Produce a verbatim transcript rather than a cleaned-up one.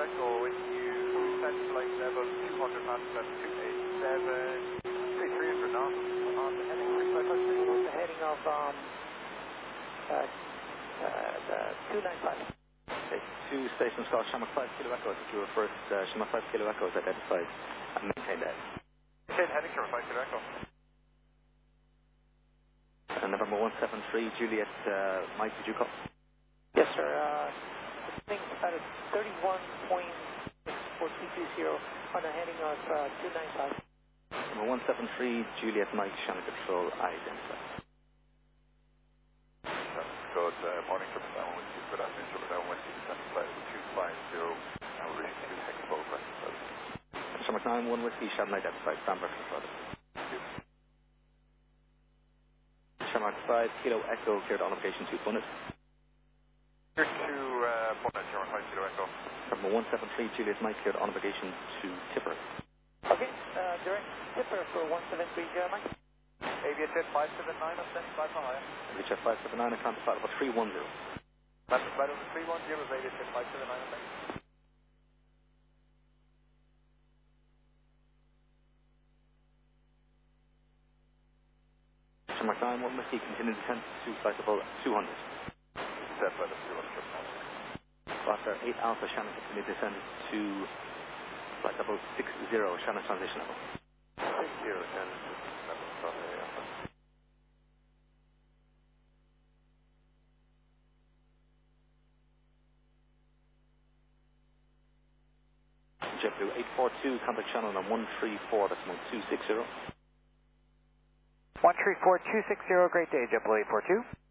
Echo, when you set flight level two hundred past two eighty-seven, say three hundred knots on the heading three five five three. The heading of um, uh, uh, the two nine five. Okay, two stations called Shamrock five Kilo Echo. If you were first, uh, Shamrock five Kilo Echo is identified and maintained that. Maintained heading Shamrock five Kilo Echo. And November one seven three, Juliet, uh, Mike, did you call? Yes, sir. Uh, the thing's about a thirty-one point six four two two zero on the heading of uh, two nine five. Number one seven three, Juliet, Mike, Shannon Control, identified. Good uh, morning, Triple Down with you. Good afternoon, Triple Down with you. Set flight two five zero, and we're reaching two hexagon question service. Shamrock nine one Whiskey, Shannon identified, stand by for further. Shamrock five Kilo Echo, cleared on location two Bunnet. Clear to uh, Bunnet, Shamrock five Kilo Echo. Number one seven three, Juliet, Mike, cleared on location two Tipper. Okay, uh, direct Tipper for one seven three, Jeremiah. Aviajet five seven nine, I'm standing by for higher. Aviajet five seven nine, account flight over three one zero. That's the flight over three one zero, Aviajet five seven nine, I'm standing. Shamrock nine one Whiskey, continue descent to flight level two hundred. Set flight of two hundred. Foster eight Alpha, Shannon, continue descent to flight level six zero, Shannon transition level. six zero, Shannon, level, sorry, Alpha. JetBlue eight four two, contact channel on one three four, decimal two six zero. one three four two six zero, great day, JetBlue eight four two.